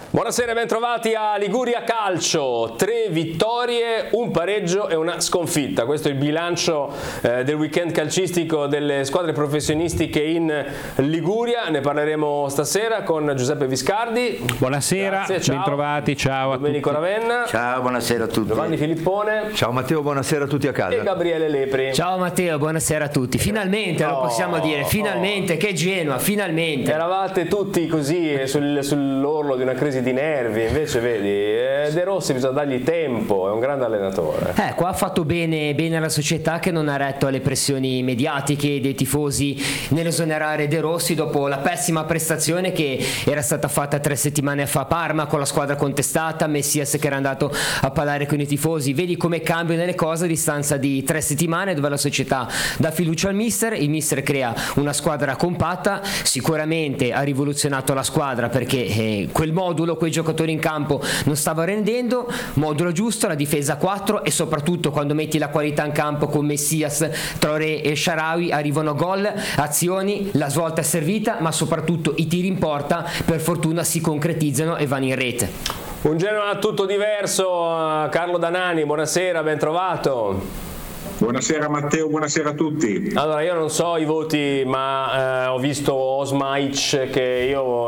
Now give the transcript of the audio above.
Buonasera, bentrovati a Liguria Calcio. 3 vittorie, un pareggio e una sconfitta. Questo è il bilancio del weekend calcistico delle squadre professionistiche in Liguria. Ne parleremo stasera con Giuseppe Viscardi. Buonasera, grazie, ciao. Bentrovati, ciao a Domenico tutti. Ravenna. Ciao, buonasera a tutti. Giovanni Filippone. Ciao Matteo, buonasera a tutti a casa. E Gabriele Lepri. Ciao Matteo, buonasera a tutti. Finalmente lo possiamo dire, finalmente, che Genoa, finalmente. Eravate tutti così sull'orlo di una crisi di nervi, invece vedi, De Rossi bisogna dargli tempo, è un grande allenatore. Qua ha fatto bene la società, che non ha retto alle pressioni mediatiche dei tifosi nell'esonerare De Rossi dopo la pessima prestazione che era stata fatta 3 settimane fa a Parma con la squadra contestata, Messias che era andato a parlare con i tifosi. Vedi come cambiano le cose a distanza di 3 settimane, dove la società dà fiducia al mister, il mister crea una squadra compatta, sicuramente ha rivoluzionato la squadra perché quel modulo, quei giocatori in campo non stava rendendo, modulo giusto, la difesa 4 e soprattutto quando metti la qualità in campo con Messias, Traoré e Shaarawy arrivano gol, azioni, la svolta è servita, ma soprattutto i tiri in porta per fortuna si concretizzano e vanno in rete. Un Genoa tutto diverso. Carlo Danani, buonasera, ben trovato. Buonasera Matteo, buonasera a tutti. Allora, io non so i voti, ma ho visto Osmaic che io